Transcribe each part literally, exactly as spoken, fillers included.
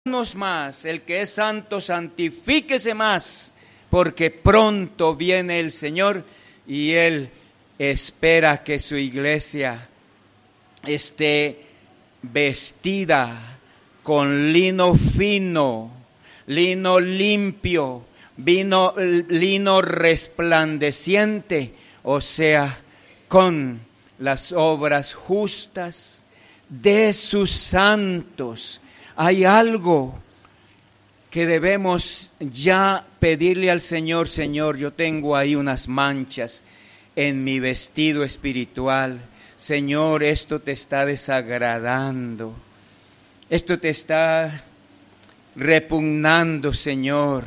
más, el que es santo, santifíquese más, porque pronto viene el Señor y Él espera que su iglesia esté vestida con lino fino, lino limpio, vino, lino resplandeciente, o sea, con las obras justas de sus santos. Hay algo que debemos ya pedirle al Señor. Señor, yo tengo ahí unas manchas en mi vestido espiritual. Señor, esto te está desagradando. Esto te está repugnando, Señor.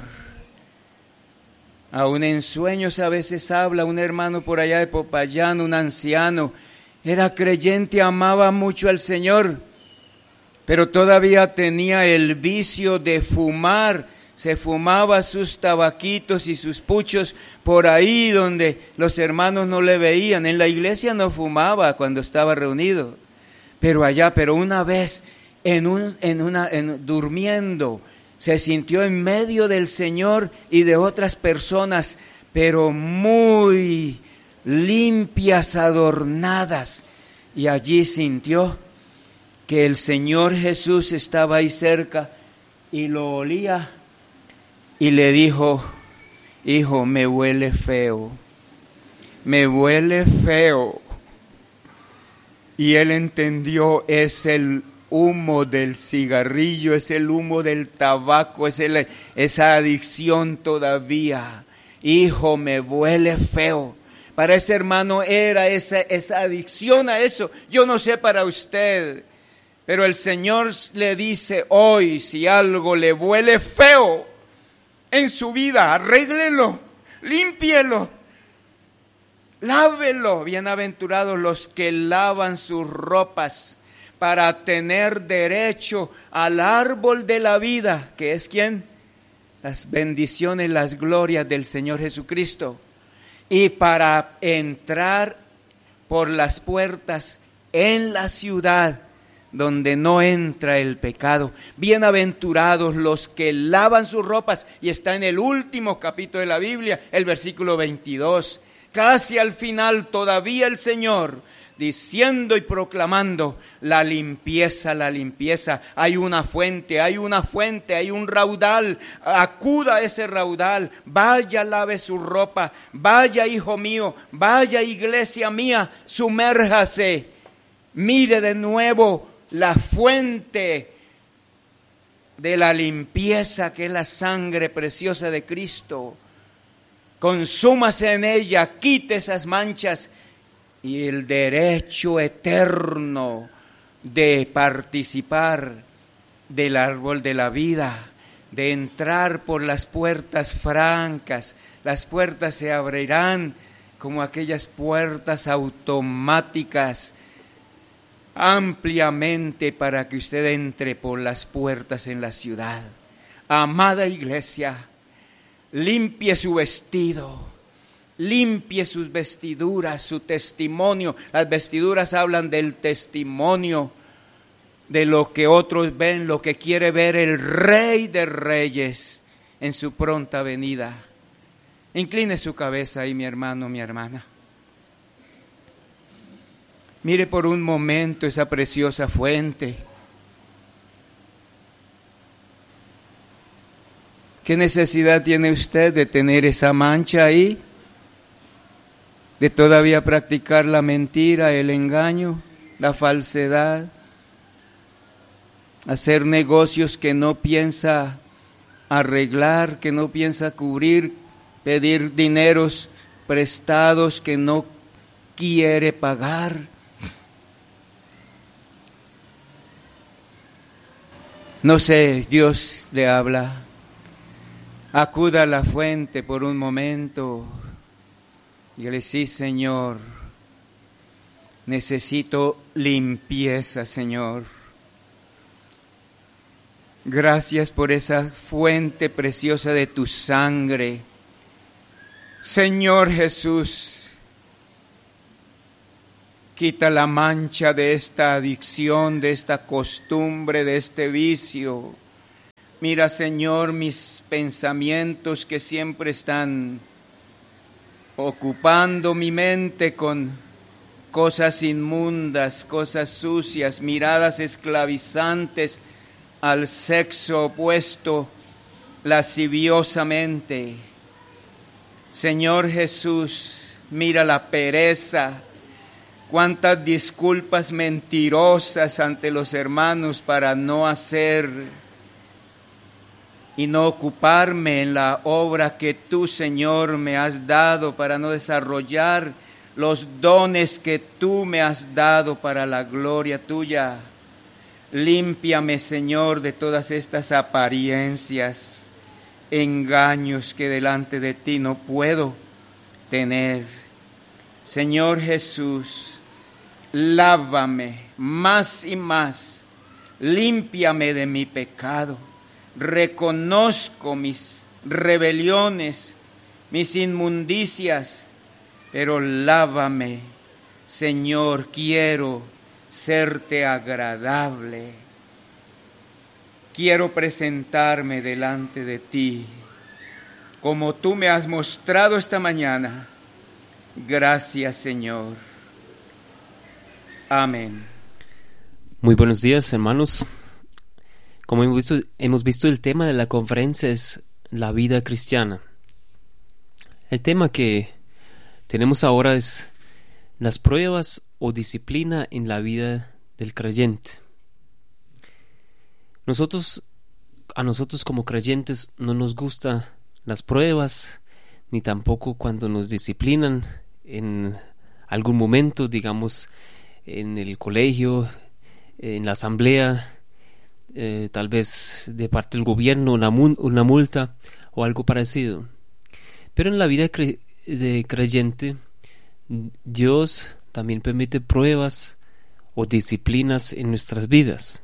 Aún en sueños a veces habla un hermano por allá de Popayán, un anciano. Era creyente, amaba mucho al Señor, pero todavía tenía el vicio de fumar. Se fumaba sus tabaquitos y sus puchos por ahí donde los hermanos no le veían. En la iglesia no fumaba cuando estaba reunido, pero allá, pero una vez en un, en una, en, durmiendo, se sintió en medio del Señor y de otras personas, pero muy limpias, adornadas, y allí sintió que el Señor Jesús estaba ahí cerca y lo olía y le dijo: hijo, me huele feo, me huele feo. Y él entendió, es el humo del cigarrillo, es el humo del tabaco, es el, esa adicción todavía. Hijo, me huele feo. Para ese hermano era esa, esa adicción a eso. Yo no sé para usted, pero el Señor le dice hoy, si algo le huele feo en su vida, arréglelo, límpielo, lávelo. Bienaventurados los que lavan sus ropas para tener derecho al árbol de la vida, que es ¿quién? Las bendiciones, las glorias del Señor Jesucristo, y para entrar por las puertas en la ciudad donde no entra el pecado. Bienaventurados los que lavan sus ropas, y está en el último capítulo de la Biblia, el versículo veintidós, casi al final todavía el Señor diciendo y proclamando la limpieza, la limpieza. Hay una fuente, hay una fuente, hay un raudal. Acuda a ese raudal, vaya, lave su ropa, vaya, hijo mío, vaya, iglesia mía, sumérjase, mire de nuevo la fuente de la limpieza, que es la sangre preciosa de Cristo. Consúmase en ella, quite esas manchas, y el derecho eterno de participar del árbol de la vida, de entrar por las puertas francas. Las puertas se abrirán como aquellas puertas automáticas, ampliamente, para que usted entre por las puertas en la ciudad. Amada iglesia, limpie su vestido, limpie sus vestiduras, su testimonio. Las vestiduras hablan del testimonio, de lo que otros ven, lo que quiere ver el Rey de Reyes en su pronta venida. Incline su cabeza ahí, mi hermano, mi hermana. Mire por un momento esa preciosa fuente. ¿Qué necesidad tiene usted de tener esa mancha ahí? De todavía practicar la mentira, el engaño, la falsedad, hacer negocios que no piensa arreglar, que no piensa cubrir, pedir dineros prestados que no quiere pagar. No sé, Dios le habla. Acuda a la fuente por un momento. Dígale: sí, Señor, necesito limpieza, Señor. Gracias por esa fuente preciosa de tu sangre. Señor Jesús, quita la mancha de esta adicción, de esta costumbre, de este vicio. Mira, Señor, mis pensamientos que siempre están ocupando mi mente con cosas inmundas, cosas sucias, miradas esclavizantes al sexo opuesto lasciviosamente. Señor Jesús, mira la pereza, cuántas disculpas mentirosas ante los hermanos para no hacer y no ocuparme en la obra que tú, Señor, me has dado, para no desarrollar los dones que tú me has dado para la gloria tuya. Límpiame, Señor, de todas estas apariencias, engaños que delante de ti no puedo tener. Señor Jesús, lávame más y más, límpiame de mi pecado. Reconozco mis rebeliones, mis inmundicias, pero lávame, Señor, quiero serte agradable. Quiero presentarme delante de ti, como tú me has mostrado esta mañana. Gracias, Señor. Amén. Muy buenos días, hermanos. Como hemos visto, hemos visto, el tema de la conferencia es la vida cristiana. El tema que tenemos ahora es las pruebas o disciplina en la vida del creyente. Nosotros, a nosotros como creyentes no nos gustan las pruebas, ni tampoco cuando nos disciplinan en algún momento, digamos, en el colegio, en la asamblea, Eh, tal vez de parte del gobierno, una, mu- una multa o algo parecido. Pero en la vida cre- de creyente, Dios también permite pruebas o disciplinas en nuestras vidas.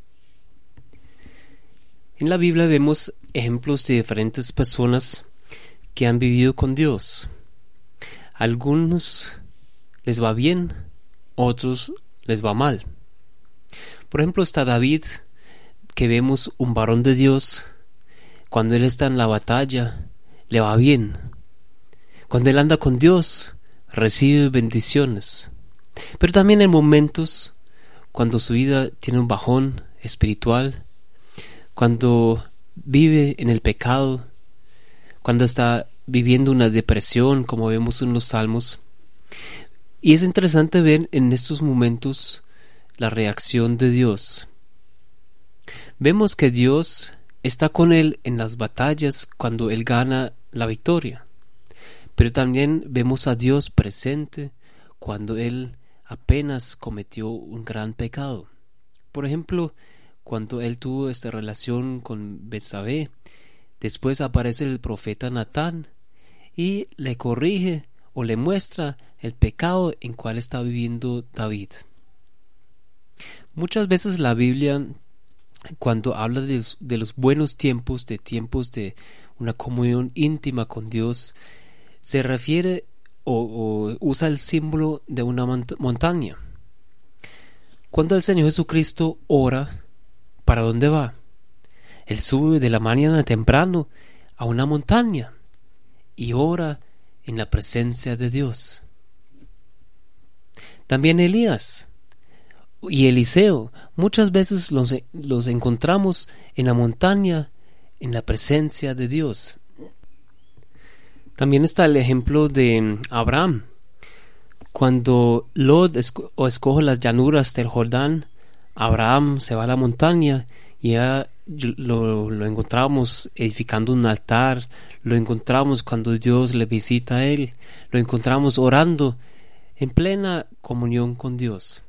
En la Biblia vemos ejemplos de diferentes personas que han vivido con Dios. A algunos les va bien, otros les va mal. Por ejemplo, está David, que vemos un varón de Dios. Cuando él está en la batalla, le va bien. Cuando él anda con Dios, recibe bendiciones. Pero también en momentos cuando su vida tiene un bajón espiritual, cuando vive en el pecado, cuando está viviendo una depresión, como vemos en los Salmos. Y es interesante ver en estos momentos la reacción de Dios. Vemos que Dios está con él en las batallas cuando él gana la victoria, pero también vemos a Dios presente cuando él apenas cometió un gran pecado. Por ejemplo, cuando él tuvo esta relación con Betsabé, después aparece el profeta Natán y le corrige o le muestra el pecado en cual está viviendo David. Muchas veces la Biblia, cuando habla de, de los buenos tiempos, de tiempos de una comunión íntima con Dios, se refiere o, o usa el símbolo de una mont- montaña. Cuando el Señor Jesucristo ora, ¿para dónde va? Él sube de la mañana temprano a una montaña y ora en la presencia de Dios. También Elías y Eliseo, muchas veces los, los encontramos en la montaña, en la presencia de Dios. También está el ejemplo de Abraham. Cuando Lot esco- o escoge las llanuras del Jordán, Abraham se va a la montaña y ya lo, lo encontramos edificando un altar, lo encontramos cuando Dios le visita a él, lo encontramos orando en plena comunión con Dios.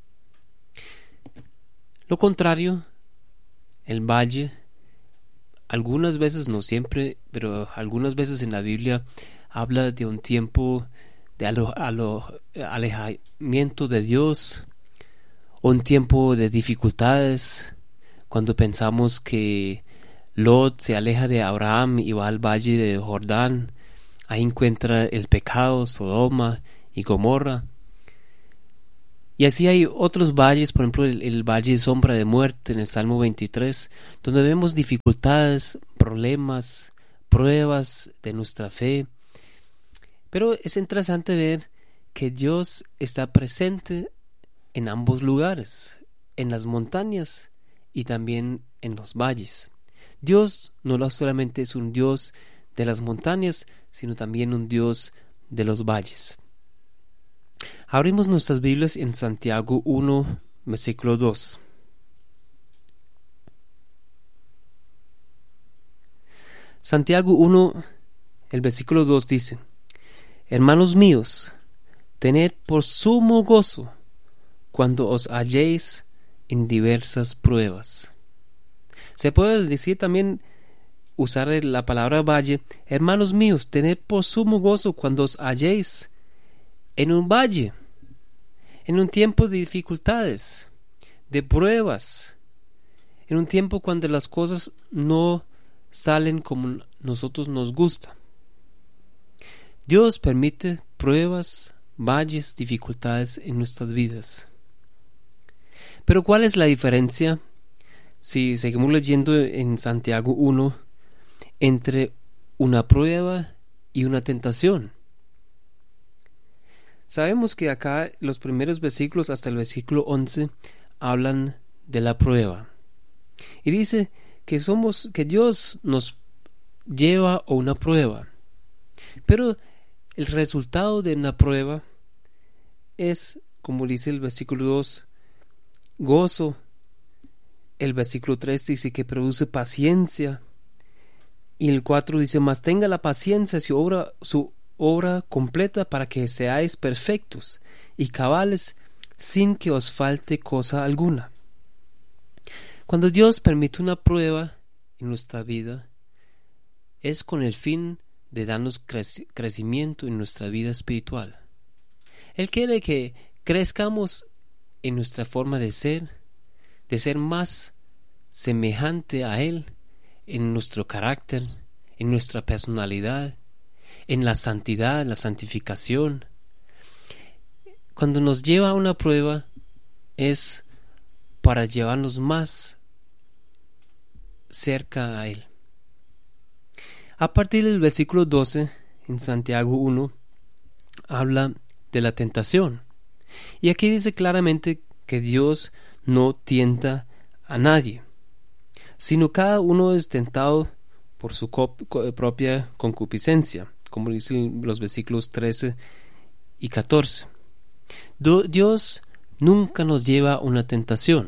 Lo contrario, el valle, algunas veces, no siempre, pero algunas veces en la Biblia habla de un tiempo de alo, alo, alejamiento de Dios, un tiempo de dificultades, cuando pensamos que Lot se aleja de Abraham y va al valle de Jordán, ahí encuentra el pecado, Sodoma y Gomorra. Y así hay otros valles, por ejemplo el, el valle de sombra de muerte en el Salmo veintitrés, donde vemos dificultades, problemas, pruebas de nuestra fe. Pero es interesante ver que Dios está presente en ambos lugares, en las montañas y también en los valles. Dios no solamente es un Dios de las montañas, sino también un Dios de los valles. Abrimos nuestras Biblias en Santiago uno, versículo dos. Santiago uno, el versículo dos dice: Hermanos míos, tened por sumo gozo cuando os halléis en diversas pruebas. Se puede decir también, usar la palabra valle: hermanos míos, tened por sumo gozo cuando os halléis en un valle, en un tiempo de dificultades, de pruebas, en un tiempo cuando las cosas no salen como nosotros nos gusta. Dios permite pruebas, valles, dificultades en nuestras vidas. Pero ¿cuál es la diferencia, si seguimos leyendo en Santiago uno, entre una prueba y una tentación? Sabemos que acá los primeros versículos hasta el versículo once hablan de la prueba. Y dice que somos, que Dios nos lleva a una prueba. Pero el resultado de una prueba es, como dice el versículo dos, gozo. El versículo tres dice que produce paciencia. Y el cuatro dice: mas tenga la paciencia su obra, su obra completa, para que seáis perfectos y cabales, sin que os falte cosa alguna. Cuando Dios permite una prueba en nuestra vida, es con el fin de darnos crec- crecimiento en nuestra vida espiritual. Él quiere que crezcamos en nuestra forma de ser, de ser más semejante a Él, en nuestro carácter, en nuestra personalidad, en la santidad, la santificación. Cuando nos lleva a una prueba es para llevarnos más cerca a Él. A partir del versículo doce en Santiago uno habla de la tentación. Y aquí dice claramente que Dios no tienta a nadie, sino cada uno es tentado por su cop- propia concupiscencia, como dicen los versículos trece y catorce. Do- Dios nunca nos lleva a una tentación.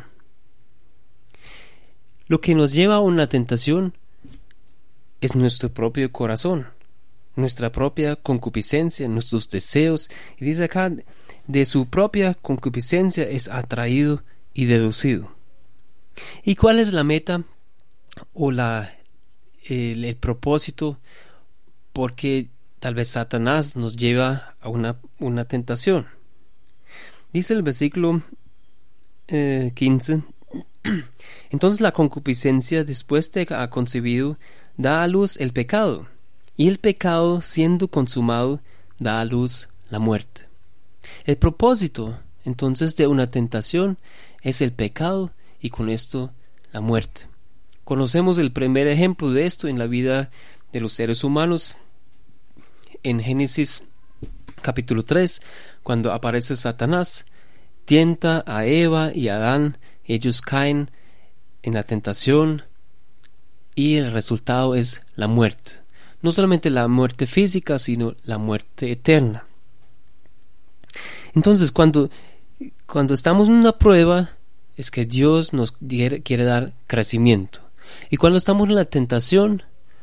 Lo que nos lleva a una tentación es nuestro propio corazón, nuestra propia concupiscencia, nuestros deseos. Y dice acá, de su propia concupiscencia es atraído y deducido. ¿Y cuál es la meta o la, el, el propósito? Porque tal vez Satanás nos lleva a una, una tentación. Dice el versículo eh, quince: entonces la concupiscencia, después de que ha concebido, da a luz el pecado, y el pecado, siendo consumado, da a luz la muerte. El propósito entonces de una tentación es el pecado, y con esto la muerte. Conocemos el primer ejemplo de esto en la vida de los seres humanos en Génesis capítulo tres, cuando aparece Satanás, tienta a Eva y a Adán. Ellos caen en la tentación y el resultado es la muerte. No solamente la muerte física, sino la muerte eterna. Entonces, cuando, cuando estamos en una prueba, es que Dios nos quiere, quiere dar crecimiento. Y cuando estamos en la tentación,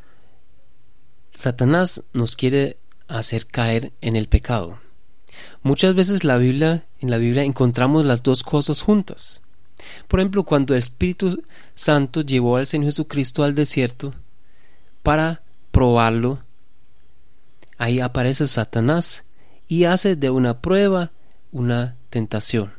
Satanás nos quiere hacer caer en el pecado. Muchas veces la Biblia, en la Biblia encontramos las dos cosas juntas. Por ejemplo, cuando el Espíritu Santo llevó al Señor Jesucristo al desierto para probarlo, ahí aparece Satanás y hace de una prueba una tentación.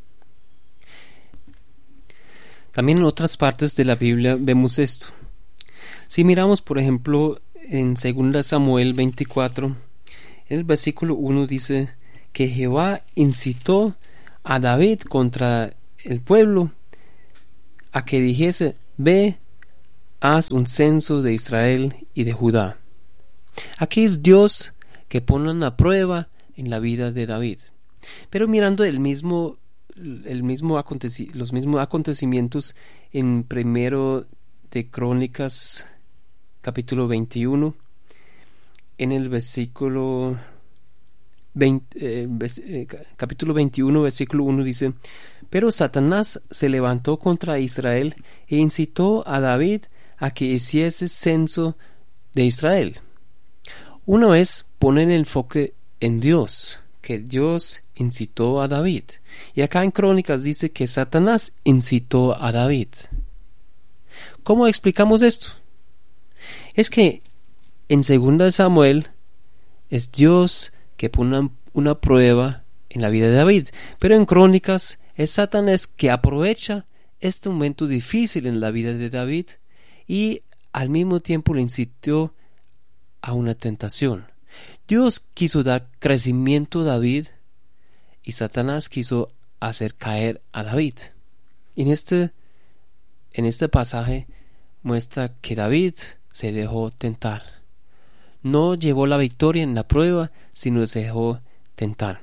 También en otras partes de la Biblia vemos esto. Si miramos, por ejemplo, en dos Samuel veinticuatro, en el versículo uno dice que Jehová incitó a David contra el pueblo a que dijese: ve, haz un censo de Israel y de Judá. Aquí es Dios que pone una prueba en la vida de David. Pero mirando el mismo, el mismo aconteci- los mismos acontecimientos en Primero de Crónicas, capítulo veintiuno, en el versículo veinte, eh, vers- eh, capítulo veintiuno, versículo uno dice: pero Satanás se levantó contra Israel e incitó a David a que hiciese censo de Israel. Una vez pone el enfoque en Dios, que Dios incitó a David. Y acá en Crónicas dice que Satanás incitó a David. ¿Cómo explicamos esto? Es que en segunda de Samuel es Dios que pone una, una prueba en la vida de David, pero en Crónicas es Satanás que aprovecha este momento difícil en la vida de David y al mismo tiempo le incitó a una tentación. Dios quiso dar crecimiento a David y Satanás quiso hacer caer a David. En este, en este pasaje muestra que David se dejó tentar. No llevó la victoria en la prueba, sino se dejó tentar.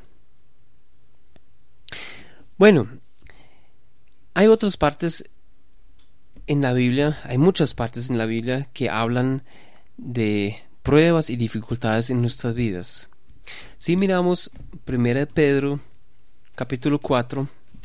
Bueno, hay otras partes en la Biblia, hay muchas partes en la Biblia que hablan de pruebas y dificultades en nuestras vidas. Si miramos primera de Pedro, capítulo cuatro,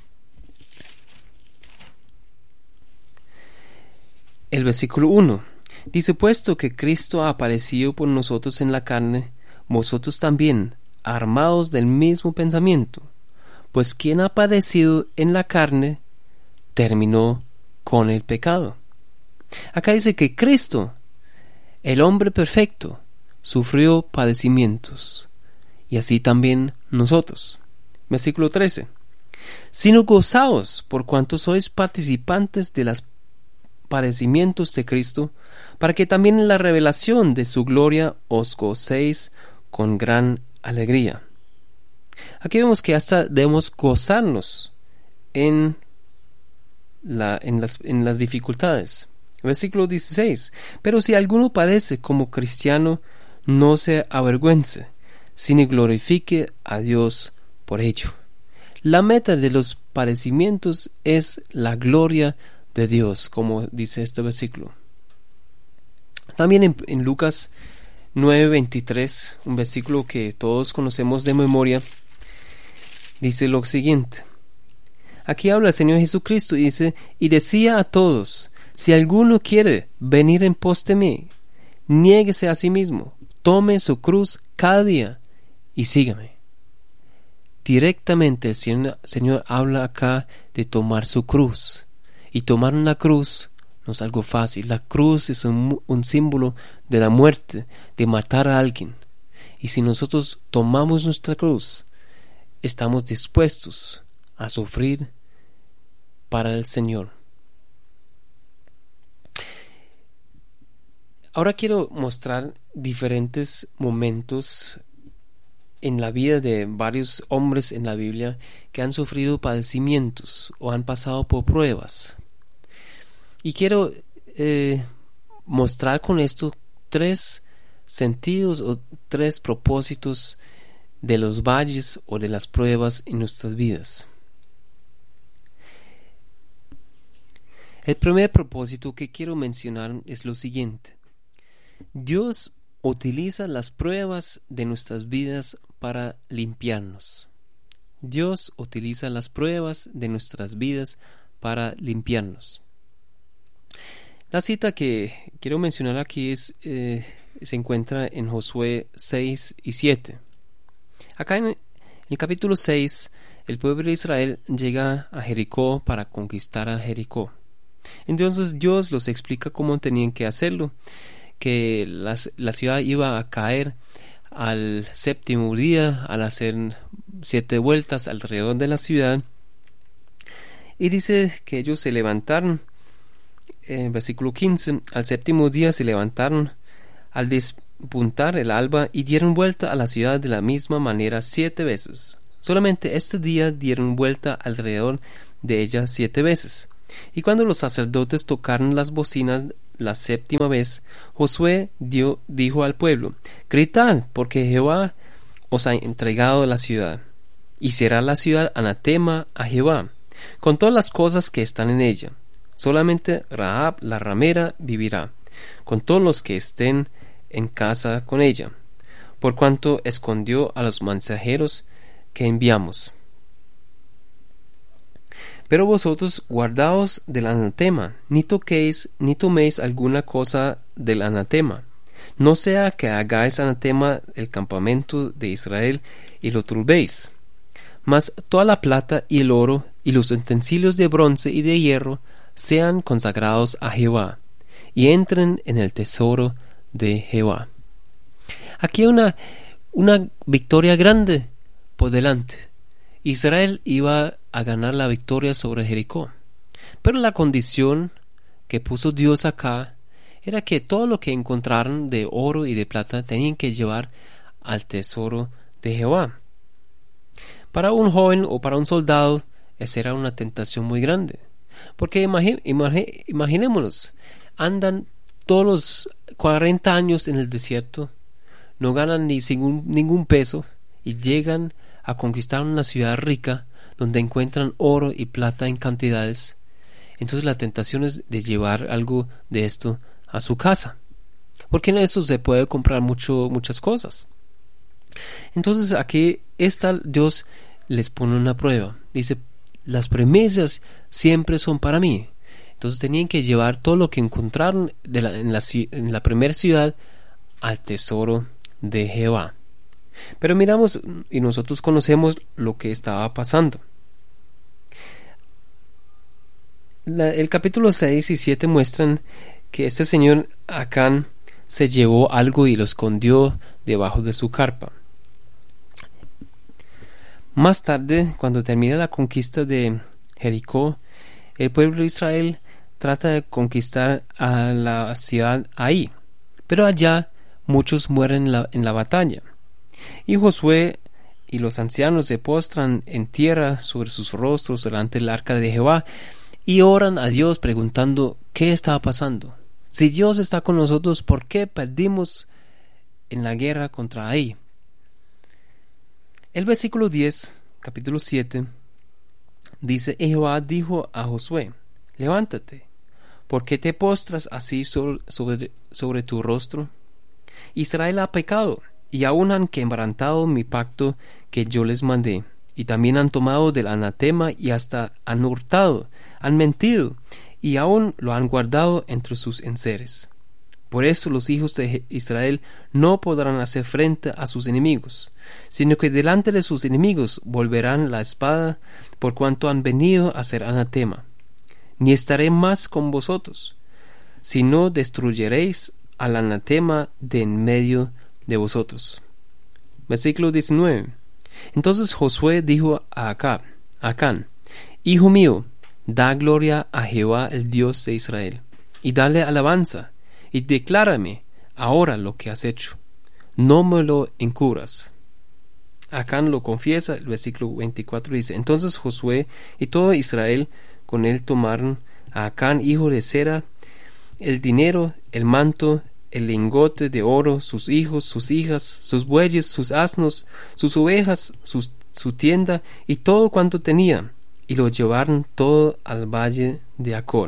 el versículo uno, dice: puesto que Cristo ha aparecido por nosotros en la carne, vosotros también, armados del mismo pensamiento, pues quien ha padecido en la carne, terminó con el pecado. Acá dice que Cristo, el hombre perfecto, sufrió padecimientos, y así también nosotros. Versículo trece. Sino gozaos por cuanto sois participantes de los padecimientos de Cristo, para que también en la revelación de su gloria os gocéis con gran alegría. Aquí vemos que hasta debemos gozarnos en, la, en, las, en las dificultades. Versículo dieciséis. Pero si alguno padece como cristiano, no se avergüence, sino glorifique a Dios por ello. La meta de los padecimientos es la gloria de Dios, como dice este versículo. También en, en Lucas nueve veintitrés, un versículo que todos conocemos de memoria, dice lo siguiente. Aquí habla el Señor Jesucristo y dice: y decía a todos: si alguno quiere venir en pos de mí, niéguese a sí mismo, tome su cruz cada día y sígame. Directamente el Señor, Señor habla acá de tomar su cruz. Y tomar una cruz no es algo fácil. La cruz es un, un símbolo de la muerte, de matar a alguien. Y si nosotros tomamos nuestra cruz, estamos dispuestos a sufrir para el Señor. Ahora quiero mostrar diferentes momentos en la vida de varios hombres en la Biblia que han sufrido padecimientos o han pasado por pruebas. Y quiero eh, mostrar con esto tres sentidos o tres propósitos de los valles o de las pruebas en nuestras vidas. El primer propósito que quiero mencionar es lo siguiente. Dios utiliza las pruebas de nuestras vidas para limpiarnos. Dios utiliza las pruebas de nuestras vidas para limpiarnos. La cita que quiero mencionar aquí es, eh, se encuentra en Josué seis y siete. Acá en el capítulo seis, el pueblo de Israel llega a Jericó para conquistar a Jericó. Entonces Dios los explica cómo tenían que hacerlo, que las, la ciudad iba a caer al séptimo día al hacer siete vueltas alrededor de la ciudad. Y dice que ellos se levantaron, en versículo quince, al séptimo día se levantaron al despuntar el alba y dieron vuelta a la ciudad de la misma manera siete veces. Solamente este día dieron vuelta alrededor de ella siete veces. Y cuando los sacerdotes tocaron las bocinas la séptima vez, Josué dio, dijo al pueblo: gritad, porque Jehová os ha entregado la ciudad, y será la ciudad anatema a Jehová, con todas las cosas que están en ella. Solamente Rahab la ramera vivirá, con todos los que estén en casa con ella, por cuanto escondió a los mensajeros que enviamos. Pero vosotros guardaos del anatema, ni toquéis ni toméis alguna cosa del anatema, no sea que hagáis anatema el campamento de Israel y lo turbéis. Mas toda la plata y el oro y los utensilios de bronce y de hierro sean consagrados a Jehová, y entren en el tesoro de Jehová. Aquí hay una, una victoria grande por delante. Israel iba a ganar la victoria sobre Jericó, pero la condición que puso Dios acá era que todo lo que encontraran de oro y de plata tenían que llevar al tesoro de Jehová. Para un joven o para un soldado, esa era una tentación muy grande, porque imagi- imagi- imaginémonos, andan todos los cuarenta años en el desierto, no ganan ni ningún, ningún peso, y llegan a conquistar una ciudad rica donde encuentran oro y plata en cantidades. Entonces la tentación es de llevar algo de esto a su casa, porque en eso se puede comprar mucho, muchas cosas. Entonces aquí está, Dios les pone una prueba. Dice: las premisas siempre son para mí. Entonces tenían que llevar todo lo que encontraron de la, en, la, en la primera ciudad al tesoro de Jehová. Pero miramos y nosotros conocemos lo que estaba pasando. La, el capítulo seis y siete muestran que este señor Acán se llevó algo y lo escondió debajo de su carpa. Más tarde, cuando termina la conquista de Jericó, el pueblo de Israel trata de conquistar a la ciudad ahí, pero allá muchos mueren en la, en la batalla. Y Josué y los ancianos se postran en tierra sobre sus rostros delante del arca de Jehová y oran a Dios preguntando qué estaba pasando. Si Dios está con nosotros, ¿por qué perdimos en la guerra contra Ai? El versículo diez, capítulo siete, dice: y Jehová dijo a Josué: levántate, ¿por qué te postras así sobre, sobre, sobre tu rostro? Israel ha pecado, y aún han quebrantado mi pacto que yo les mandé, y también han tomado del anatema y hasta han hurtado, han mentido, y aún lo han guardado entre sus enseres. Por eso los hijos de Israel no podrán hacer frente a sus enemigos, sino que delante de sus enemigos volverán la espada, por cuanto han venido a ser anatema. Ni estaré más con vosotros, sino destruyeréis al anatema de en medio de vosotros. Versículo diecinueve. Entonces Josué dijo a Acab, Acán: hijo mío, da gloria a Jehová el Dios de Israel, y dale alabanza, y declárame ahora lo que has hecho. No me lo encubras. Acán lo confiesa. El versículo veinticuatro dice: entonces Josué y todo Israel con él tomaron a Acán, hijo de Zera, el dinero, el manto, el lingote de oro, sus hijos, sus hijas, sus bueyes, sus asnos, sus ovejas, sus, su tienda y todo cuanto tenía, y lo llevaron todo al valle de Acor.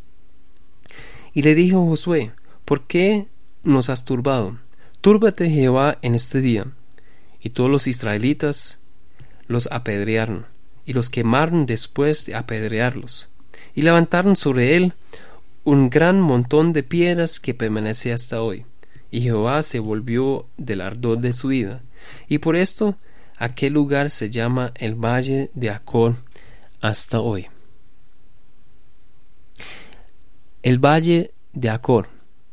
Y le dijo Josué: ¿por qué nos has turbado? Túrbate Jehová en este día. Y todos los israelitas los apedrearon, y los quemaron después de apedrearlos, y levantaron sobre él un gran montón de piedras que permanece hasta hoy. Y Jehová se volvió del ardor de su ira, y por esto aquel lugar se llama el Valle de Acor hasta hoy. El Valle de Acor.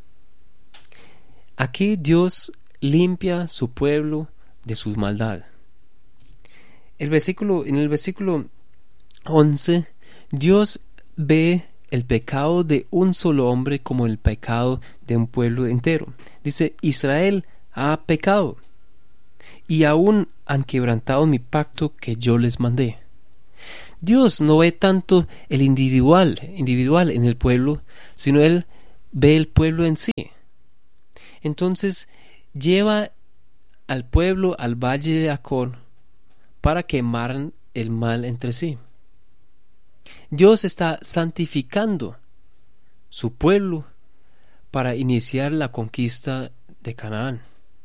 Aquí Dios limpia su pueblo de su maldad. El versículo, en el versículo once, Dios ve el pecado de un solo hombre como el pecado de un pueblo entero. Dice: Israel ha pecado. y aún han quebrantado mi pacto que yo les mandé. Dios no ve tanto el individual, individual en el pueblo, sino Él ve el pueblo en sí. Entonces lleva al pueblo al valle de Acor para quemar el mal entre sí. Dios está santificando su pueblo para iniciar la conquista de Canaán.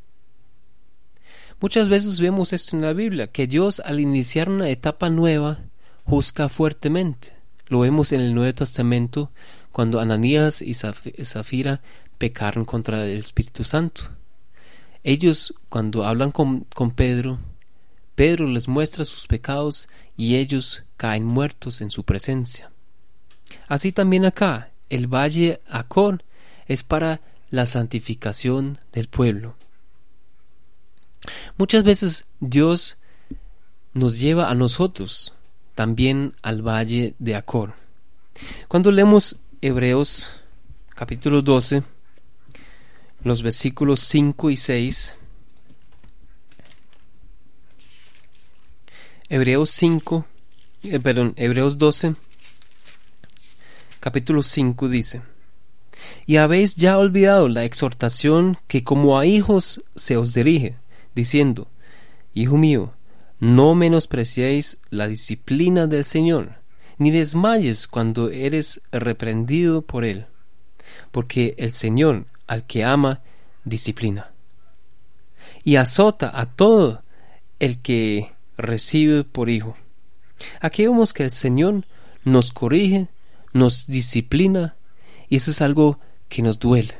Muchas veces vemos esto en la Biblia, que Dios al iniciar una etapa nueva juzga fuertemente. Lo vemos en el Nuevo Testamento cuando Ananías y Zafira pecaron contra el Espíritu Santo. Ellos, cuando hablan con, con Pedro, Pedro les muestra sus pecados y ellos caen muertos en su presencia. Así también acá, el valle Acor es para la santificación del pueblo. Muchas veces Dios nos lleva a nosotros también al valle de Acor. Cuando leemos Hebreos capítulo doce, los versículos cinco y seis, Hebreos cinco, eh, perdón, Hebreos doce, capítulo cinco dice: Y habéis ya olvidado la exhortación que como a hijos se os dirige, diciendo: Hijo mío, no menospreciéis la disciplina del Señor, ni desmayes cuando eres reprendido por Él, porque el Señor al que ama disciplina, y azota a todo el que recibe por hijo. Aquí vemos que el Señor nos corrige, nos disciplina, y eso es algo que nos duele.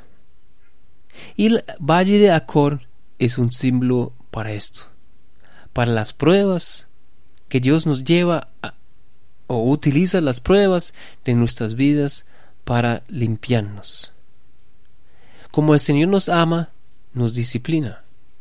Y el valle de Acor es un símbolo para esto, para las pruebas que Dios nos lleva a, o utiliza las pruebas de nuestras vidas para limpiarnos. Como el Señor nos ama, nos disciplina.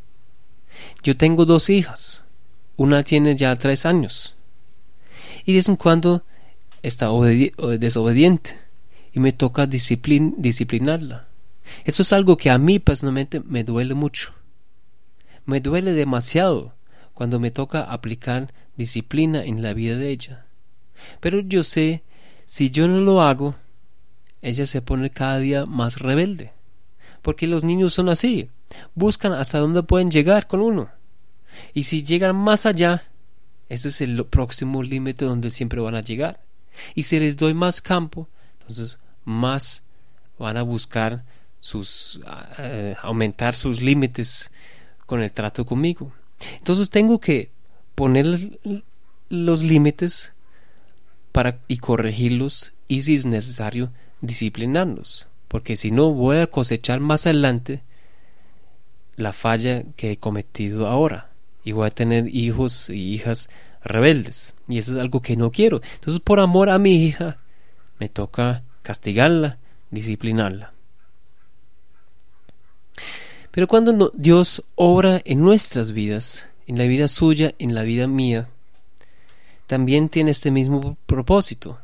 Yo tengo dos hijas, una tiene ya tres años y de vez en cuando está obedi- desobediente y me toca disciplin- disciplinarla. Eso es algo que a mí personalmente me duele mucho. Me duele demasiado cuando me toca aplicar disciplina en la vida de ella. Pero yo sé, si yo no lo hago, ella se pone cada día más rebelde. Porque los niños son así, buscan hasta dónde pueden llegar con uno. Y si llegan más allá, ese es el próximo límite donde siempre van a llegar. Y si les doy más campo, entonces más van a buscar sus uh, aumentar sus límites con el trato conmigo. Entonces tengo que ponerles los límites para y corregirlos, y si es necesario disciplinarlos, porque si no voy a cosechar más adelante la falla que he cometido ahora y voy a tener hijos y hijas rebeldes, y eso es algo que no quiero. Entonces, por amor a mi hija, me toca castigarla, disciplinarla. Pero cuando no, Dios obra en nuestras vidas, en la vida suya, en la vida mía, también tiene este mismo propósito.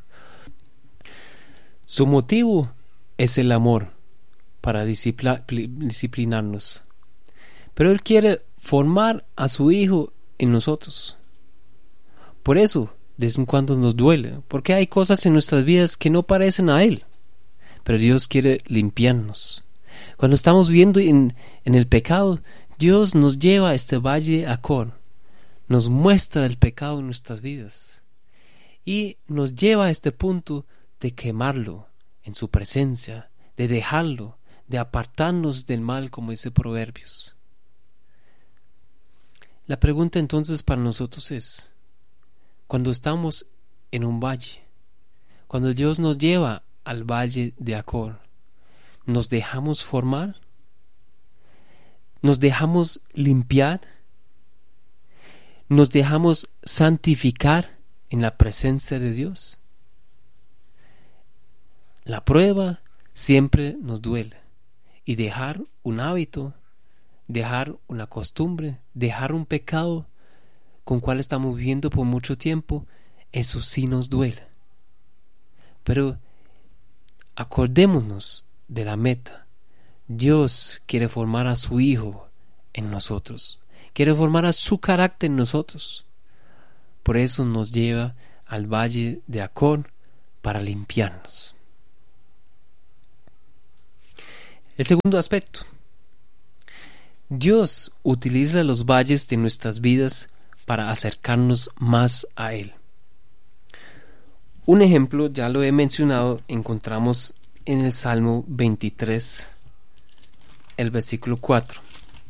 Su motivo es el amor para disciplina, disciplinarnos. Pero Él quiere formar a su Hijo en nosotros. Por eso, de vez en cuando nos duele, porque hay cosas en nuestras vidas que no parecen a Él. Pero Dios quiere limpiarnos. Cuando estamos viviendo en, en el pecado, Dios nos lleva a este valle Acor, nos muestra el pecado en nuestras vidas y nos lleva a este punto de quemarlo en su presencia, de dejarlo, de apartarnos del mal, como dice Proverbios. La pregunta entonces para nosotros es, cuando estamos en un valle, cuando Dios nos lleva al valle de Acor, ¿nos dejamos formar? ¿Nos dejamos limpiar? ¿Nos dejamos santificar en la presencia de Dios? La prueba siempre nos duele, y dejar un hábito, dejar una costumbre, dejar un pecado con cual estamos viviendo por mucho tiempo, eso sí nos duele. Pero acordémonos de la meta. Dios quiere formar a su Hijo en nosotros, quiere formar a su carácter en nosotros. Por eso nos lleva al valle de Acor para limpiarnos. El segundo aspecto. Dios utiliza los valles de nuestras vidas para acercarnos más a Él. Un ejemplo, ya lo he mencionado, encontramos en el Salmo veintitrés, el versículo cuatro.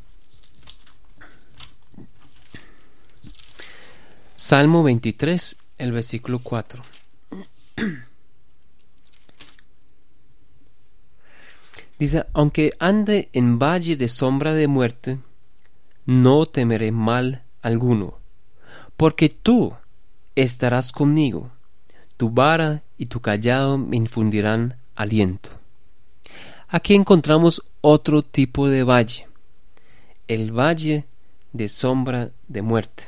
Salmo veintitrés, el versículo cuatro. Dice, aunque ande en valle de sombra de muerte, no temeré mal alguno, porque tú estarás conmigo, tu vara y tu callado me infundirán aliento. Aquí encontramos otro tipo de valle, el valle de sombra de muerte.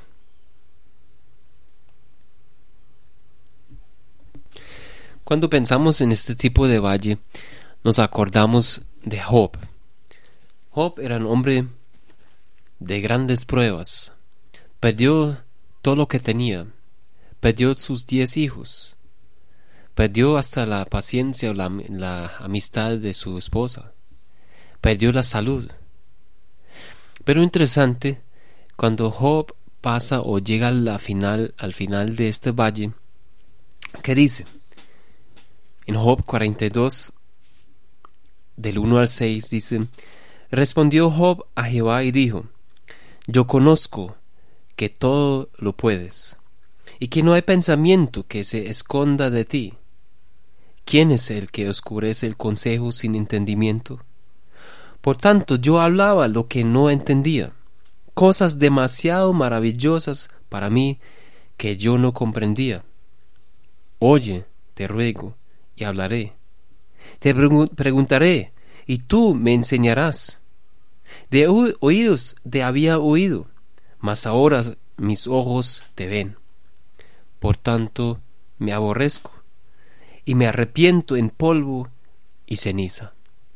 Cuando pensamos en este tipo de valle, nos acordamos de Job. Job era un hombre de grandes pruebas. Perdió todo lo que tenía. Perdió sus diez hijos. Perdió hasta la paciencia o la, la amistad de su esposa. Perdió la salud. Pero interesante, cuando Job pasa o llega a la final, al final de este valle, ¿qué dice? En Job cuarenta y dos, del uno al seis, dice, respondió Job a Jehová y dijo, yo conozco que todo lo puedes, y que no hay pensamiento que se esconda de ti. ¿Quién es el que oscurece el consejo sin entendimiento? Por tanto, yo hablaba lo que no entendía, cosas demasiado maravillosas para mí que yo no comprendía. Oye, te ruego, y hablaré. Te preguntaré, y tú me enseñarás. De oídos te había oído, mas ahora mis ojos te ven. Por tanto, me aborrezco, y me arrepiento en polvo y ceniza.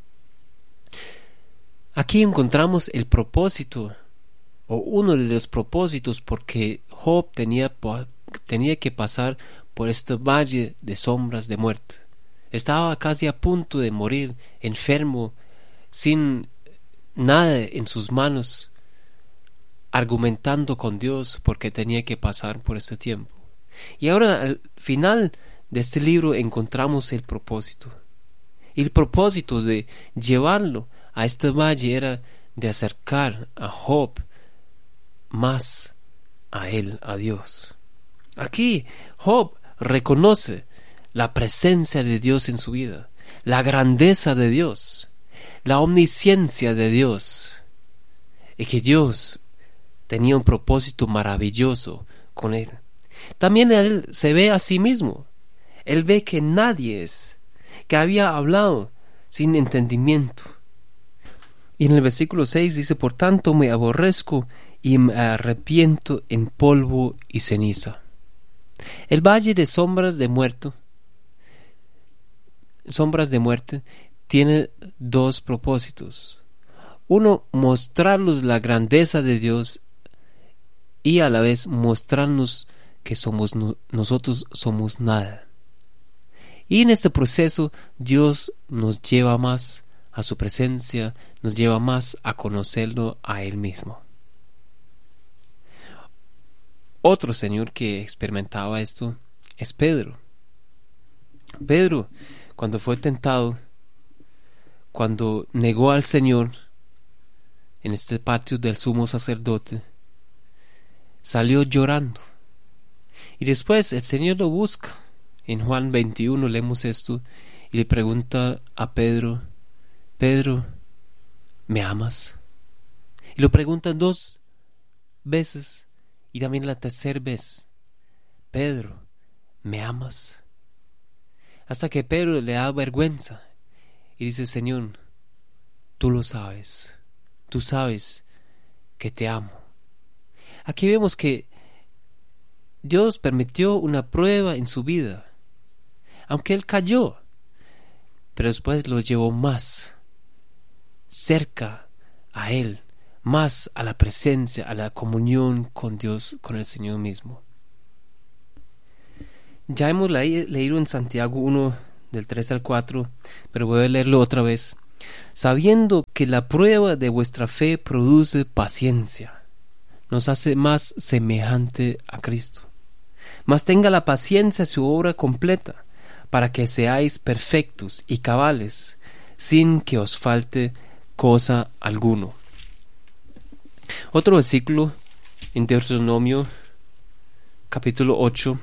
Aquí encontramos el propósito, o uno de los propósitos, porque Job tenía, tenía que pasar por este valle de sombras de muerte. Estaba casi a punto de morir, enfermo, sin nada en sus manos, argumentando con Dios porque tenía que pasar por este tiempo. Y ahora al final de este libro encontramos el propósito. Y el propósito de llevarlo a este valle era de acercar a Job más a él, a Dios. Aquí Job reconoce la presencia de Dios en su vida, la grandeza de Dios, la omnisciencia de Dios, y que Dios tenía un propósito maravilloso con él. También él se ve a sí mismo. Él ve que nadie es, que había hablado sin entendimiento. Y en el versículo seis dice, por tanto me aborrezco y me arrepiento en polvo y ceniza. El valle de sombras de muerte, sombras de muerte, tiene dos propósitos. Uno, mostrarnos la grandeza de Dios y a la vez mostrarnos que somos no, nosotros somos nada. Y en este proceso Dios nos lleva más a su presencia, nos lleva más a conocerlo a Él mismo. Otro Señor que experimentaba esto es Pedro. Pedro, cuando fue tentado, cuando negó al Señor en este patio del sumo sacerdote, salió llorando. Y después el Señor lo busca. En Juan veintiuno leemos esto y le pregunta a Pedro, Pedro, ¿me amas? Y lo pregunta dos veces y también la tercera vez, Pedro, ¿me amas? Hasta que Pedro le da vergüenza y dice, Señor, tú lo sabes, tú sabes que te amo. Aquí vemos que Dios permitió una prueba en su vida, aunque él cayó, pero después lo llevó más cerca a él, más a la presencia, a la comunión con Dios, con el Señor mismo. Ya hemos le- leído en Santiago uno del tres al cuatro, pero voy a leerlo otra vez. Sabiendo que la prueba de vuestra fe produce paciencia, nos hace más semejante a Cristo. Mas tenga la paciencia su obra completa, para que seáis perfectos y cabales, sin que os falte cosa alguno. Otro versículo en Deuteronomio capítulo ocho,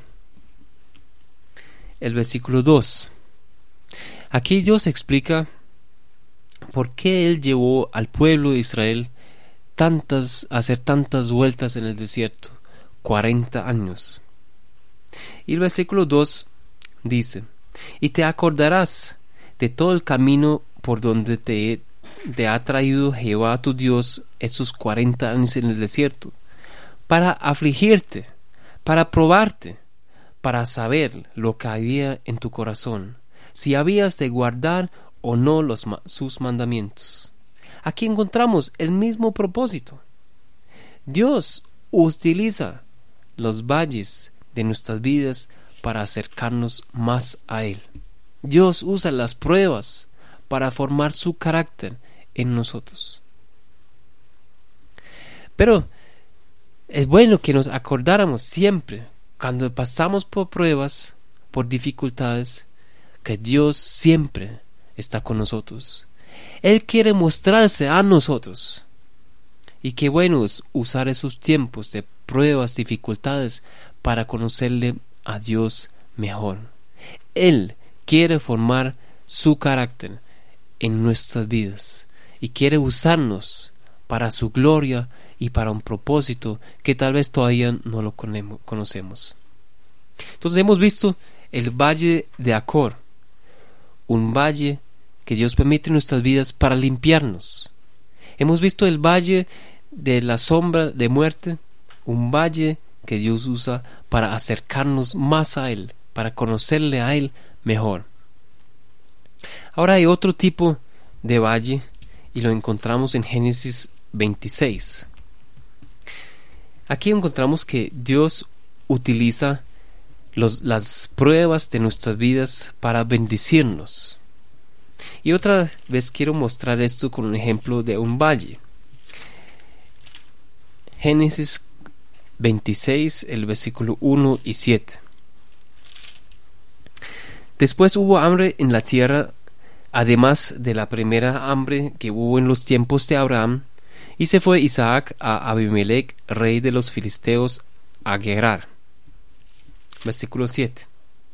el versículo dos. Aquí Dios explica por qué Él llevó al pueblo de Israel tantas, a hacer tantas vueltas en el desierto, cuarenta años. Y el versículo dos dice: y te acordarás de todo el camino por donde te, te ha traído Jehová tu Dios esos cuarenta años en el desierto, para afligirte, para probarte, para saber lo que había en tu corazón, si habías de guardar o no los, sus mandamientos. Aquí encontramos el mismo propósito. Dios utiliza los valles de nuestras vidas para acercarnos más a Él. Dios usa las pruebas para formar su carácter en nosotros. Pero es bueno que nos acordáramos siempre, cuando pasamos por pruebas, por dificultades, que Dios siempre está con nosotros. Él quiere mostrarse a nosotros. Y qué bueno es usar esos tiempos de pruebas, dificultades, para conocerle a Dios mejor. Él quiere formar su carácter en nuestras vidas y quiere usarnos para su gloria y para un propósito que tal vez todavía no lo conocemos. Entonces hemos visto el valle de Acor, un valle que Dios permite en nuestras vidas para limpiarnos. Hemos visto el valle de la sombra de muerte, un valle que Dios usa para acercarnos más a Él, para conocerle a Él mejor. Ahora hay otro tipo de valle y lo encontramos en Génesis veintiséis. Aquí encontramos que Dios utiliza los, las pruebas de nuestras vidas para bendecirnos. Y otra vez quiero mostrar esto con un ejemplo de un valle. Génesis veintiséis, el versículo uno y siete. Después hubo hambre en la tierra, además de la primera hambre que hubo en los tiempos de Abraham, y se fue Isaac a Abimelech, rey de los filisteos, a Gerar. Versículo siete.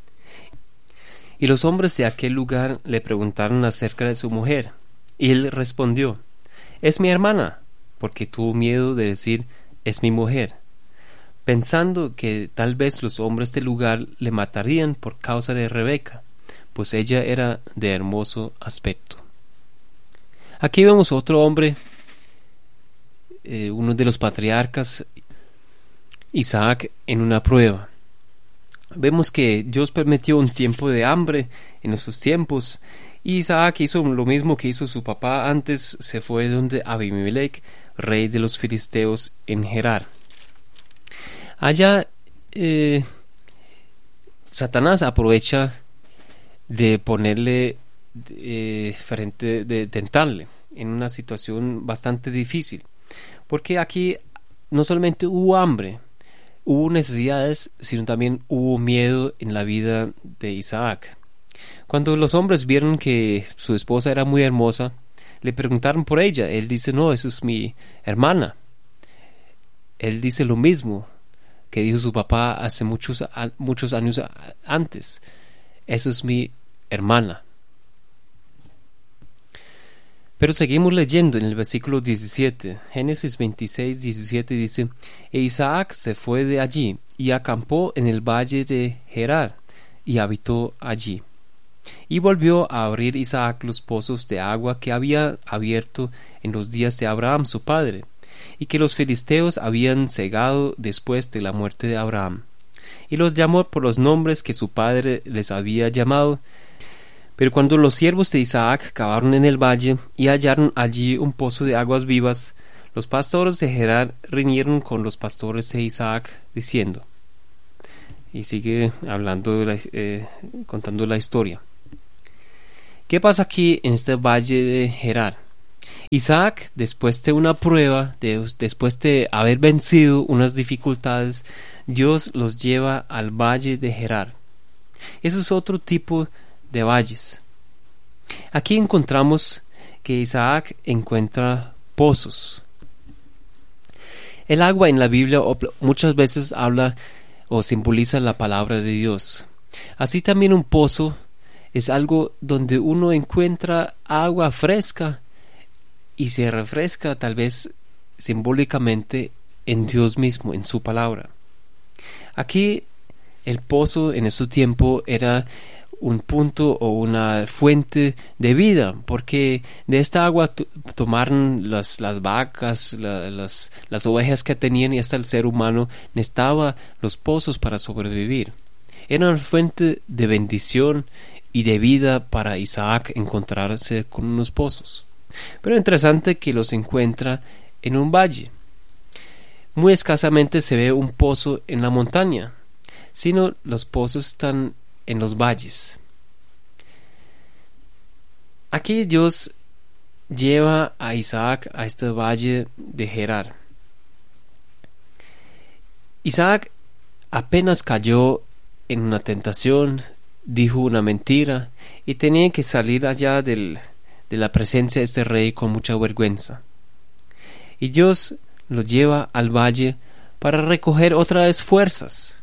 Y los hombres de aquel lugar le preguntaron acerca de su mujer, y él respondió: es mi hermana, porque tuvo miedo de decir: es mi mujer, pensando que tal vez los hombres del lugar le matarían por causa de Rebeca, pues ella era de hermoso aspecto. Aquí vemos otro hombre, eh, uno de los patriarcas, Isaac, en una prueba. Vemos que Dios permitió un tiempo de hambre en esos tiempos, y Isaac hizo lo mismo que hizo su papá antes, se fue donde Abimelech, rey de los filisteos, en Gerar. Allá eh, Satanás aprovecha de ponerle eh, frente, de tentarle en una situación bastante difícil, porque aquí no solamente hubo hambre, hubo necesidades, sino también hubo miedo en la vida de Isaac. Cuando los hombres vieron que su esposa era muy hermosa, le preguntaron por ella. Él dice: no, esa es mi hermana. Él dice lo mismo que dijo su papá hace muchos, muchos años antes: esa es mi hermana. Pero seguimos leyendo en el versículo diecisiete. Génesis veintiséis, diecisiete dice: e Isaac se fue de allí y acampó en el valle de Gerar y habitó allí. Y volvió a abrir Isaac los pozos de agua que había abierto en los días de Abraham su padre, y que los filisteos habían cegado después de la muerte de Abraham. Y los llamó por los nombres que su padre les había llamado. Pero cuando los siervos de Isaac cavaron en el valle y hallaron allí un pozo de aguas vivas, Los pastores de Gerar riñeron con los pastores de Isaac diciendo, y sigue hablando, de la, eh, contando la historia. ¿Qué pasa aquí en este valle de Gerar? Isaac, después de una prueba, de, después de haber vencido unas dificultades, Dios los lleva al valle de Gerar. Eso es otro tipo de valles. Aquí encontramos que Isaac encuentra pozos. El agua en la Biblia muchas veces habla o simboliza la palabra de Dios. Así también un pozo es algo donde uno encuentra agua fresca y se refresca tal vez simbólicamente en Dios mismo, en su palabra. Aquí el pozo en ese tiempo era un punto o una fuente de vida, porque de esta agua t- tomaron las, las vacas, la, las, las ovejas que tenían, y hasta el ser humano necesitaba los pozos para sobrevivir. Era una fuente de bendición y de vida para Isaac encontrarse con unos pozos. Pero interesante que los encuentra en un valle. Muy escasamente se ve un pozo en la montaña, sino los pozos están en los valles. Aquí Dios lleva a Isaac a este valle de Gerar. Isaac apenas cayó en una tentación, dijo una mentira y tenía que salir allá del, de la presencia de este rey con mucha vergüenza. Y Dios lo lleva al valle para recoger otra vez fuerzas,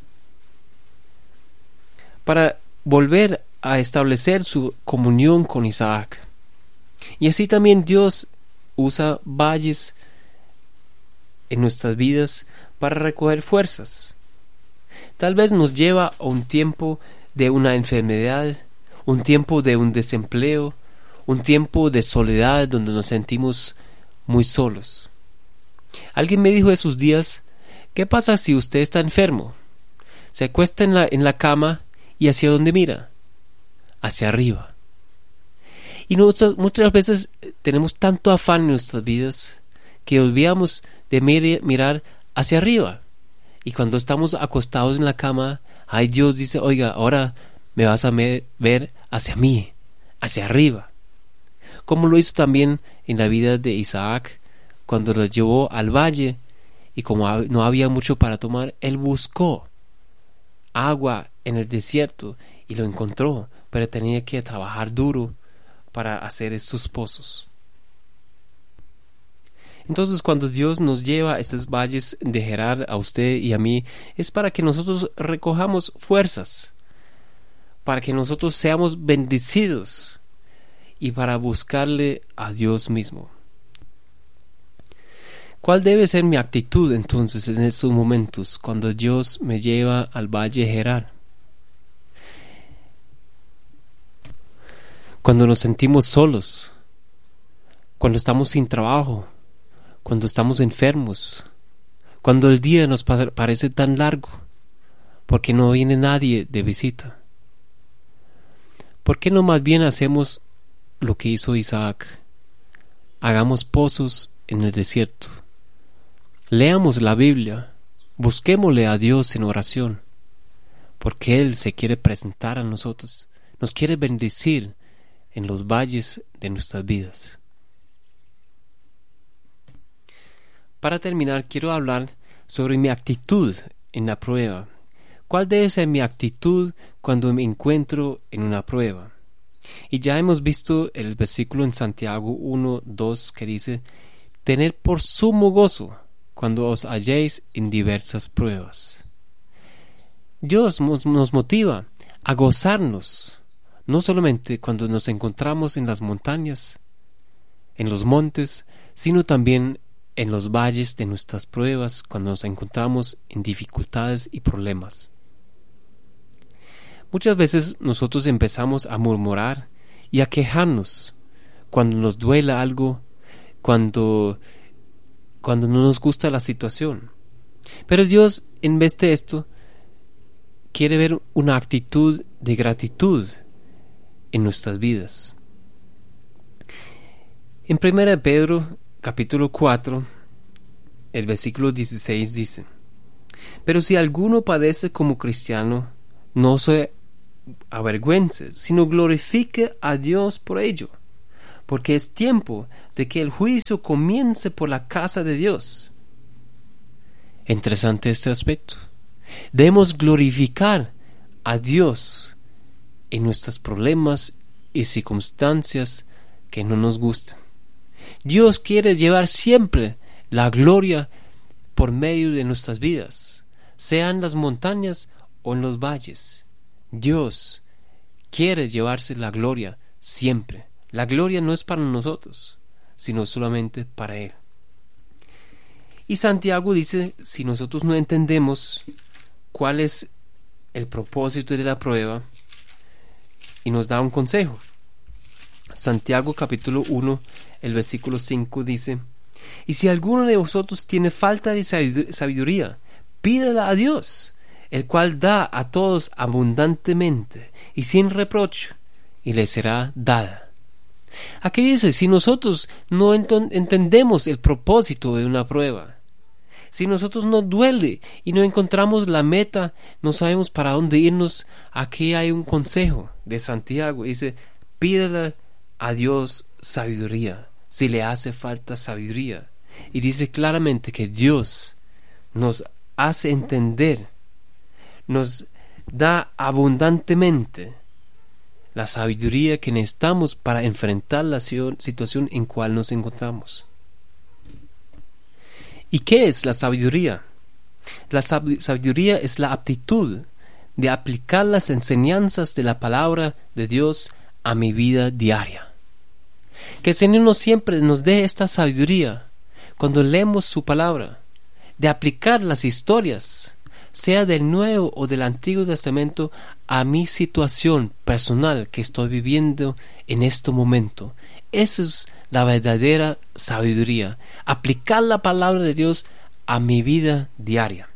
para volver a establecer su comunión con Isaac. Y así también Dios usa valles en nuestras vidas para recoger fuerzas. Tal vez nos lleva a un tiempo de una enfermedad, un tiempo de un desempleo, un tiempo de soledad donde nos sentimos muy solos. Alguien me dijo esos días, ¿qué pasa si usted está enfermo? Se acuesta en la, en la cama y ¿hacia dónde mira? Hacia arriba. Y nosotros muchas veces tenemos tanto afán en nuestras vidas que olvidamos de mir- mirar hacia arriba. Y cuando estamos acostados en la cama, ay, Dios dice, oiga, ahora me vas a me- ver hacia mí, hacia arriba. Como lo hizo también en la vida de Isaac, cuando lo llevó al valle y como no había mucho para tomar, él buscó agua en el desierto y lo encontró, pero tenía que trabajar duro para hacer estos pozos. Entonces, cuando Dios nos lleva a estos valles de Gerar a usted y a mí, es para que nosotros recojamos fuerzas, para que nosotros seamos bendecidos y para buscarle a Dios mismo. ¿Cuál debe ser mi actitud entonces en estos momentos cuando Dios me lleva al valle de Gerar? Cuando nos sentimos solos, cuando estamos sin trabajo, cuando estamos enfermos, cuando el día nos parece tan largo, porque no viene nadie de visita. ¿Por qué no más bien hacemos lo que hizo Isaac? Hagamos pozos en el desierto. Leamos la Biblia, busquémosle a Dios en oración, porque Él se quiere presentar a nosotros, nos quiere bendecir en los valles de nuestras vidas. Para terminar, quiero hablar sobre mi actitud en la prueba. ¿Cuál debe ser mi actitud cuando me encuentro en una prueba? Y ya hemos visto el versículo en Santiago uno, dos que dice: «Tened por sumo gozo cuando os halléis en diversas pruebas». Dios nos, nos motiva a gozarnos, no solamente cuando nos encontramos en las montañas, en los montes, sino también en los valles de nuestras pruebas, cuando nos encontramos en dificultades y problemas. Muchas veces nosotros empezamos a murmurar y a quejarnos cuando nos duela algo, cuando, cuando no nos gusta la situación. Pero Dios, en vez de esto, quiere ver una actitud de gratitud en nuestras vidas. En primera de Pedro, capítulo cuatro, el versículo dieciséis dice: pero si alguno padece como cristiano, no se avergüence, sino glorifique a Dios por ello, porque es tiempo de que el juicio comience por la casa de Dios. Interesante este aspecto. Debemos glorificar a Dios en nuestros problemas y circunstancias que no nos gustan. Dios quiere llevar siempre la gloria por medio de nuestras vidas, sea en las montañas o en los valles. Dios quiere llevarse la gloria siempre. La gloria no es para nosotros, sino solamente para Él. Y Santiago dice, si nosotros no entendemos cuál es el propósito de la prueba, y nos da un consejo. Santiago capítulo uno, el versículo cinco dice: y si alguno de vosotros tiene falta de sabiduría, pídala a Dios, el cual da a todos abundantemente y sin reproche, y le será dada. Aquí dice, si nosotros no ent- entendemos el propósito de una prueba, si nosotros nos duele y no encontramos la meta, no sabemos para dónde irnos, aquí hay un consejo de Santiago. Dice, pídele a Dios sabiduría, si le hace falta sabiduría. Y dice claramente que Dios nos hace entender, nos da abundantemente la sabiduría que necesitamos para enfrentar la situación en cual nos encontramos. ¿Y qué es la sabiduría? La sabiduría es la aptitud de aplicar las enseñanzas de la palabra de Dios a mi vida diaria. Que el Señor nos siempre nos dé esta sabiduría cuando leemos su palabra, de aplicar las historias, sea del Nuevo o del Antiguo Testamento, a mi situación personal que estoy viviendo en este momento. Eso es la verdadera sabiduría, aplicar la palabra de Dios a mi vida diaria.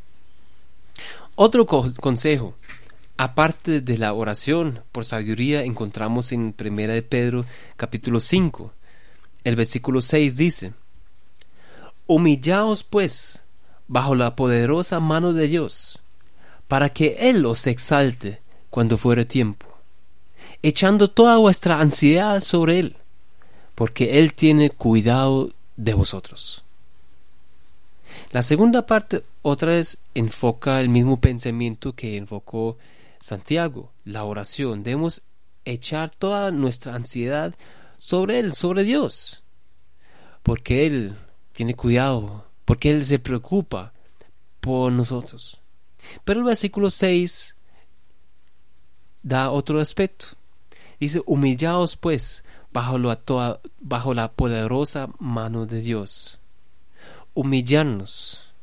Otro co- consejo, aparte de la oración por sabiduría, encontramos en Primera de Pedro capítulo cinco, el versículo seis dice: humillaos pues bajo la poderosa mano de Dios, para que Él os exalte cuando fuere tiempo, echando toda vuestra ansiedad sobre Él, porque Él tiene cuidado de vosotros. La segunda parte otra vez enfoca el mismo pensamiento que enfocó Santiago, la oración. Debemos echar toda nuestra ansiedad sobre Él, sobre Dios, porque Él tiene cuidado, porque Él se preocupa por nosotros. Pero el versículo seis da otro aspecto. Dice, humillaos pues bajo la, toda, bajo la poderosa mano de Dios. Humillarnos,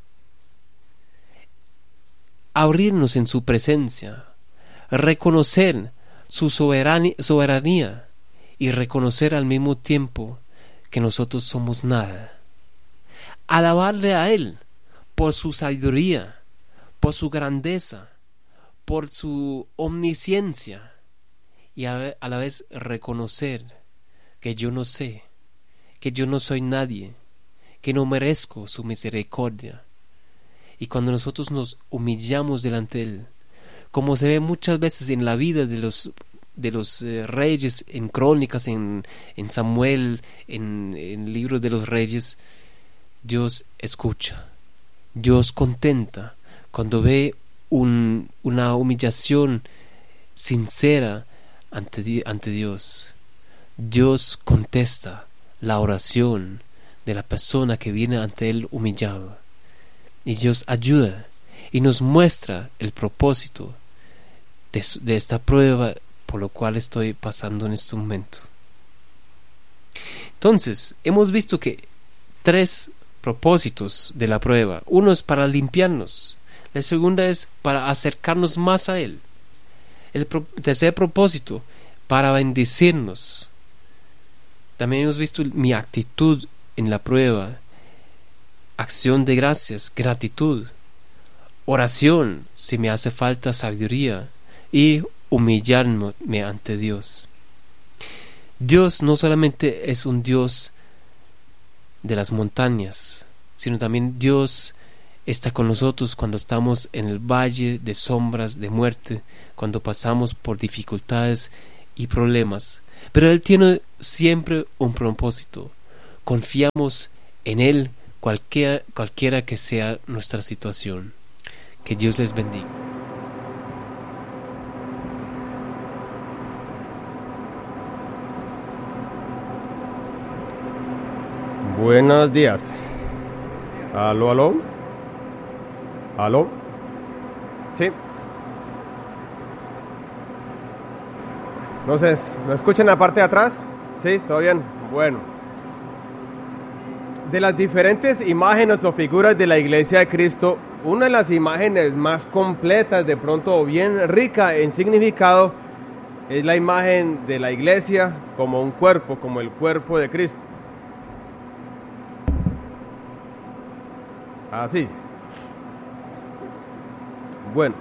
abrirnos en su presencia, reconocer su soberanía, soberanía y reconocer al mismo tiempo que nosotros somos nada. Alabarle a Él por su sabiduría, por su grandeza, por su omnisciencia, y a la vez reconocer que yo no sé, que yo no soy nadie, que no merezco su misericordia. Y cuando nosotros nos humillamos delante de Él, como se ve muchas veces en la vida de los de los eh, reyes, en Crónicas, en, en Samuel, en el libro de los reyes, Dios escucha, Dios contenta cuando ve un, una humillación sincera ante, ante Dios. Dios contesta la oración de la persona que viene ante Él humillado, y Dios ayuda y nos muestra el propósito de, de esta prueba por lo cual estoy pasando en este momento. Entonces, hemos visto que tres propósitos de la prueba. Uno es para limpiarnos, la segunda es para acercarnos más a Él, el pro- tercer propósito para bendecirnos. También hemos visto mi actitud en la prueba, acción de gracias, gratitud, oración si me hace falta sabiduría, y humillarme ante Dios. Dios no solamente es un Dios de las montañas, sino también Dios está con nosotros cuando estamos en el valle de sombras de muerte, cuando pasamos por dificultades y problemas. Pero Él tiene siempre un propósito. Confiamos en Él, cualquiera, cualquiera que sea nuestra situación. Que Dios les bendiga. Buenos días. Aló, aló. Aló. Sí. Entonces, ¿me escuchan en la parte de atrás? Sí, ¿todo bien? Bueno. De las diferentes imágenes o figuras de la Iglesia de Cristo, una de las imágenes más completas, de pronto o bien rica en significado, es la imagen de la Iglesia como un cuerpo, como el cuerpo de Cristo. Así. Bueno.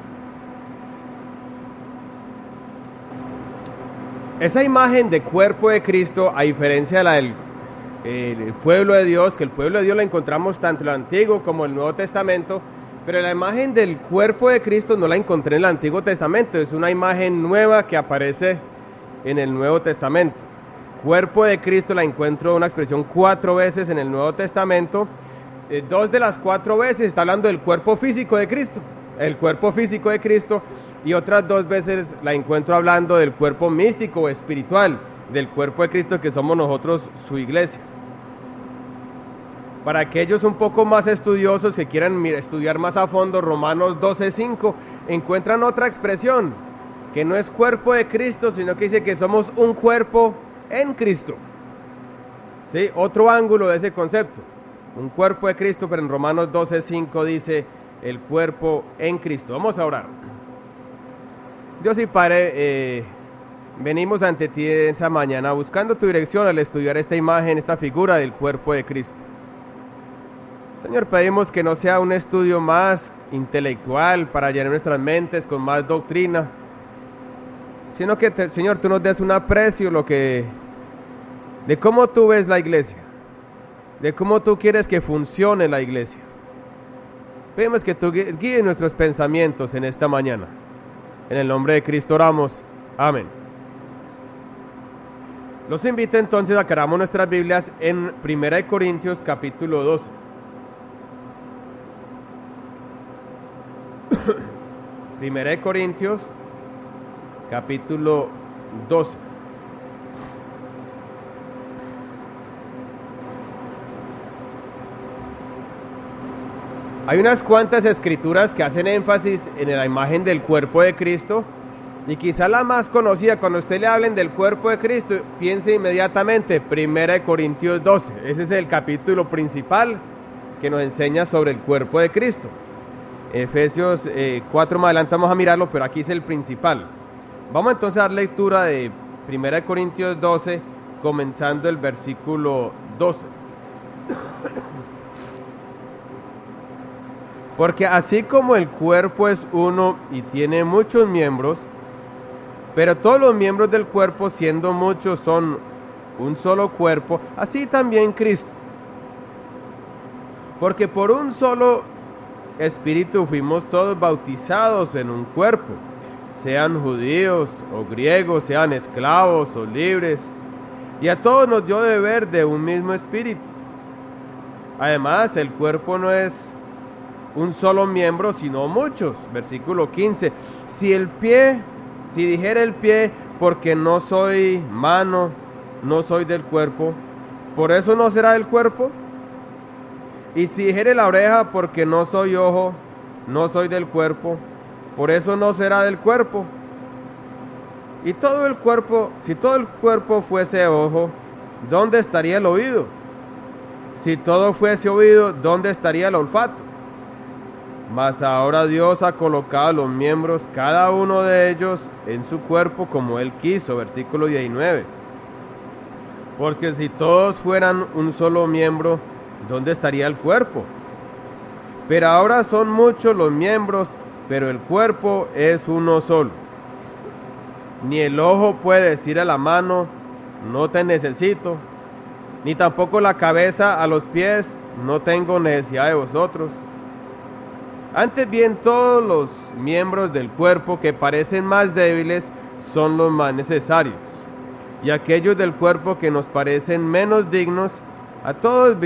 Esa imagen de cuerpo de Cristo, a diferencia de la del el pueblo de Dios, que el pueblo de Dios la encontramos tanto en el Antiguo como en el Nuevo Testamento, pero la imagen del cuerpo de Cristo no la encontré en el Antiguo Testamento, es una imagen nueva que aparece en el Nuevo Testamento. Cuerpo de Cristo la encuentro una expresión cuatro veces en el Nuevo Testamento. Eh, dos de las cuatro veces está hablando del cuerpo físico de Cristo, el cuerpo físico de Cristo, y otras dos veces la encuentro hablando del cuerpo místico o espiritual, del cuerpo de Cristo que somos nosotros, su iglesia. Para aquellos un poco más estudiosos que quieran estudiar más a fondo Romanos doce cinco, encuentran otra expresión, que no es cuerpo de Cristo, sino que dice que somos un cuerpo en Cristo. ¿Sí? Otro ángulo de ese concepto. Un cuerpo de Cristo, pero en Romanos doce cinco dice el cuerpo en Cristo. Vamos a orar. Dios y Padre, eh, venimos ante ti esa mañana buscando tu dirección al estudiar esta imagen, esta figura del cuerpo de Cristo. Señor, pedimos que no sea un estudio más intelectual para llenar nuestras mentes con más doctrina, sino que, te, Señor, tú nos des un aprecio lo que, de cómo tú ves la iglesia, de cómo tú quieres que funcione la iglesia. Pedimos que tú guíes nuestros pensamientos en esta mañana. En el nombre de Cristo oramos. Amén. Los invito entonces a que abramos nuestras Biblias en Primera de Corintios capítulo doce. Primera de Corintios capítulo doce. Hay unas cuantas escrituras que hacen énfasis en la imagen del cuerpo de Cristo, y quizá la más conocida, cuando usted le hablen del cuerpo de Cristo, piense inmediatamente Primera de Corintios doce. Ese es el capítulo principal que nos enseña sobre el cuerpo de Cristo. Efesios eh, cuatro más adelante vamos a mirarlo, pero aquí es el principal. Vamos entonces a dar lectura de Primera de Corintios doce, comenzando el versículo doce. Porque así como el cuerpo es uno y tiene muchos miembros, pero todos los miembros del cuerpo, siendo muchos, son un solo cuerpo, así también Cristo. Porque por un solo Espíritu fuimos todos bautizados en un cuerpo, sean judíos o griegos, sean esclavos o libres, y a todos nos dio de beber de un mismo Espíritu. Además, el cuerpo no es un solo miembro, sino muchos. Versículo quince. Si el pie, si dijera el pie, porque no soy mano, no soy del cuerpo, ¿por eso no será del cuerpo? Y si dijere la oreja, porque no soy ojo, no soy del cuerpo, ¿por eso no será del cuerpo? Y todo el cuerpo, si todo el cuerpo fuese ojo, ¿dónde estaría el oído? Si todo fuese oído, ¿dónde estaría el olfato? Mas ahora Dios ha colocado los miembros, cada uno de ellos, en su cuerpo como Él quiso. Versículo diecinueve. Porque si todos fueran un solo miembro, ¿dónde estaría el cuerpo? Pero ahora son muchos los miembros, pero el cuerpo es uno solo. Ni el ojo puede decir a la mano, no te necesito, ni tampoco la cabeza a los pies, no tengo necesidad de vosotros. Antes bien, todos los miembros del cuerpo que parecen más débiles son los más necesarios, y aquellos del cuerpo que nos parecen menos dignos, a todos